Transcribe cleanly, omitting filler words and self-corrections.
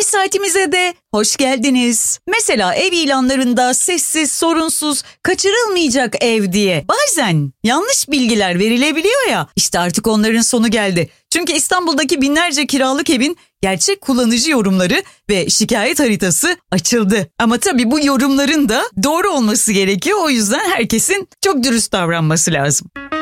Yeni saatimize de hoş geldiniz. Mesela ev ilanlarında sessiz, sorunsuz, kaçırılmayacak ev diye bazen yanlış bilgiler verilebiliyor ya. İşte artık onların sonu geldi. Çünkü İstanbul'daki binlerce kiralık evin gerçek kullanıcı yorumları ve şikayet haritası açıldı. Ama tabii bu yorumların da doğru olması gerekiyor. O yüzden herkesin çok dürüst davranması lazım.